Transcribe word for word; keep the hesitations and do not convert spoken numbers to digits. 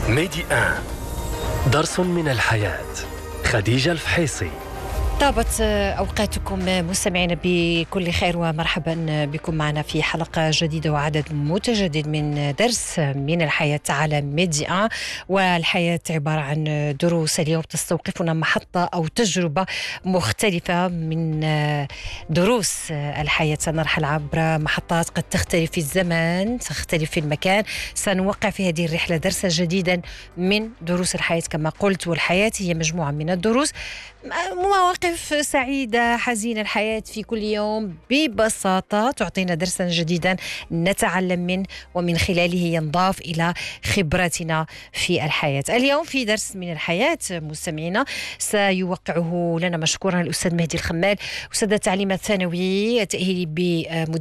ميدي آن درس من الحياة. خديجة الفحيصي. طابت أوقاتكم مستمعين بكل خير، ومرحبا بكم معنا في حلقة جديدة وعدد متجدد من درس من الحياة على ميديا. والحياة عبارة عن دروس، اليوم تستوقفنا محطة أو تجربة مختلفة من دروس الحياة. سنرحل عبر محطات قد تختلف في الزمان، تختلف في المكان. سنوقع في هذه الرحلة درسا جديدا من دروس الحياة كما قلت، والحياة هي مجموعة من الدروس، مواقف سعيدة حزينة. الحياة في كل يوم ببساطة تعطينا درسا جديدا نتعلم منه، ومن خلاله ينضاف إلى خبرتنا في الحياة. اليوم في درس من الحياة مستمعينا سيوقعه لنا مشكورا الأستاذ مهدي الخمال، أستاذ التعليم الثانوي التأهيلي بمديرية